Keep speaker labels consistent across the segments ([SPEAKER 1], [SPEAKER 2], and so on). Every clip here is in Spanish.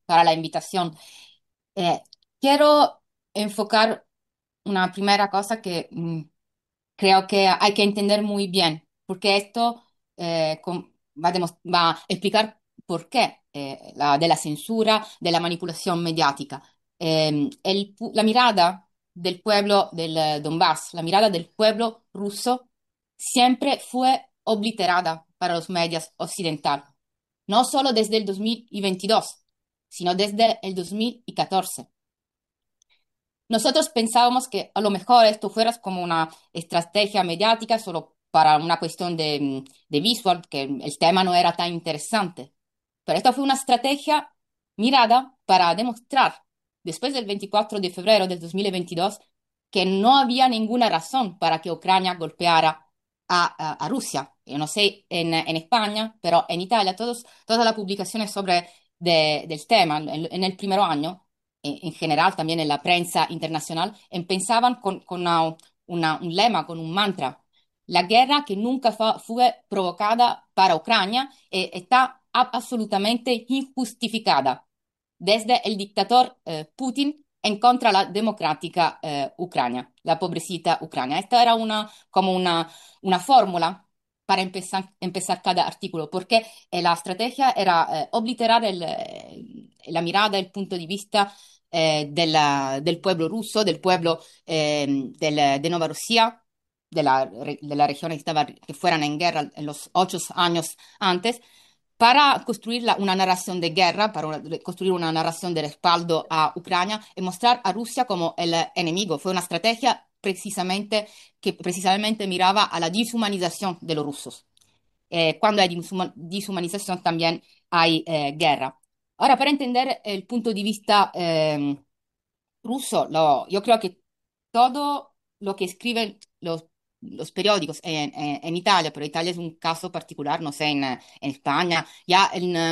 [SPEAKER 1] para la invitación. Eh, Quiero enfocar una primera cosa que creo que hay que entender muy bien, porque esto va a explicar por qué de la censura, de la manipulación mediática. La mirada del pueblo del Donbass, la mirada del pueblo ruso, siempre fue obliterada para los medios occidentales, no solo desde el 2022, sino desde el 2014. Nosotros pensábamos que a lo mejor esto fuera como una estrategia mediática solo para una cuestión de visual, que el tema no era tan interesante. Pero esta fue una estrategia mirada para demostrar, después del 24 de febrero del 2022, que no había ninguna razón para que Ucrania golpeara a Rusia. Yo no sé en España, pero en Italia todas las publicaciones del tema en el primer año en general también en la prensa internacional, empezaban con un lema, con un mantra. La guerra que nunca fue provocada para Ucrania está absolutamente injustificada desde el dictador Putin en contra la democrática Ucrania, la pobrecita Ucrania. Esta era una fórmula para empezar cada artículo, porque la estrategia era obliterar la mirada, el punto de vista del pueblo ruso, del pueblo de Nueva Rusia, de la región que fueran en guerra en los 8 años antes, para construir una narración de guerra, para construir una narración de respaldo a Ucrania y mostrar a Rusia como el enemigo. Fue una estrategia que precisamente miraba a la deshumanización de los rusos. Cuando hay deshumanización también hay guerra. Ahora, para entender el punto de vista ruso, yo creo que todo lo que escriben los periódicos en Italia, pero Italia es un caso particular, no sé, en España, ya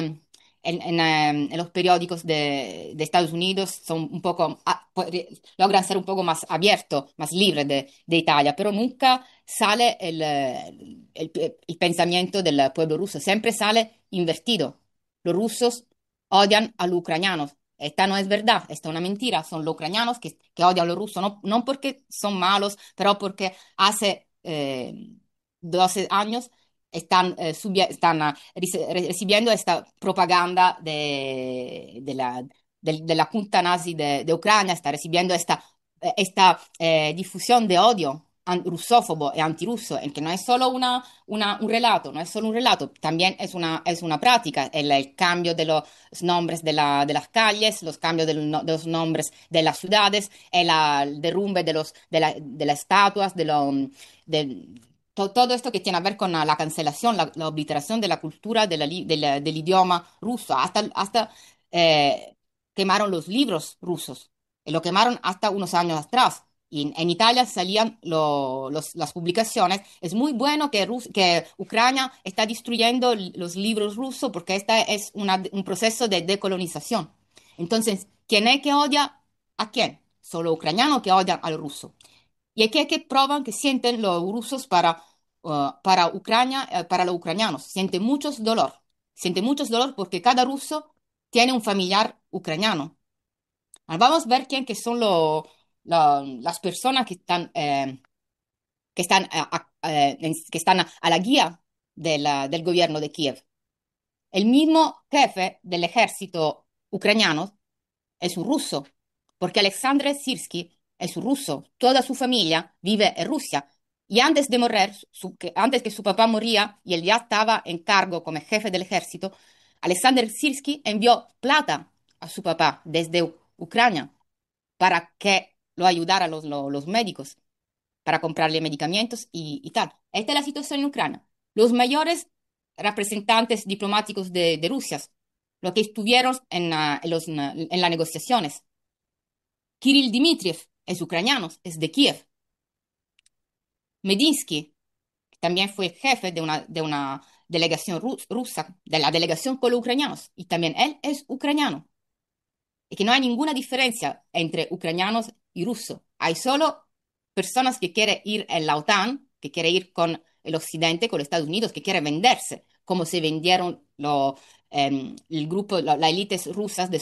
[SPEAKER 1] en los periódicos de Estados Unidos son un poco, logran ser un poco más abiertos, más libres de Italia, pero nunca sale el pensamiento del pueblo ruso, siempre sale invertido. Los rusos odian a los ucranianos. Esta no es verdad, esta es una mentira. Son los ucranianos que odian a los rusos, no porque son malos, pero porque hace 12 años están recibiendo esta propaganda de la Junta nazi de Ucrania, está recibiendo esta difusión de odio rusófobo y antirruso, en que no es solo un relato, no es solo un relato, también es una práctica, el cambio de los nombres de las calles, los cambios de los nombres de las ciudades, el derrumbe de las estatuas, todo esto que tiene a ver con la cancelación, la obliteración de la cultura, del idioma ruso, hasta quemaron los libros rusos, y lo quemaron hasta unos años atrás. Y en Italia salían las publicaciones. Es muy bueno que Ucrania está destruyendo los libros rusos porque este es un proceso de decolonización. Entonces, ¿quién es que odia a quién? Solo ucranianos que odian al ruso. Y aquí hay que prueban que sienten los rusos para Ucrania, para los ucranianos. Sienten mucho dolor porque cada ruso tiene un familiar ucraniano. Ahora vamos a ver quién que son las personas que están a la guía del gobierno de Kiev. El mismo jefe del ejército ucraniano es un ruso, porque Alexander Sirsky es un ruso, toda su familia vive en Rusia. Y antes de morir, antes que su papá moría y él ya estaba en cargo como jefe del ejército, Alexander Sirsky envió plata a su papá desde Ucrania para que lo ayudara los médicos, para comprarle medicamentos y tal. Esta es la situación en Ucrania. Los mayores representantes diplomáticos de Rusia, los que estuvieron en las negociaciones, Kirill Dmitriev es ucraniano, es de Kiev. Medinsky también fue el jefe de una delegación rusa, de la delegación con los ucranianos, y también él es ucraniano. Y que no hay ninguna diferencia entre ucranianos y rusos. Hay solo personas que quieren ir en la OTAN, que quieren ir con el Occidente, con los Estados Unidos, que quieren venderse, como se vendieron el grupo, las élites rusas